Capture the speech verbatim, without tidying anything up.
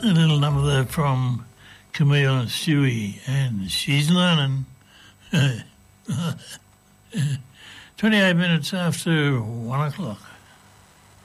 A little number there from Camille and Stewie, and she's learning. twenty-eight minutes after one o'clock.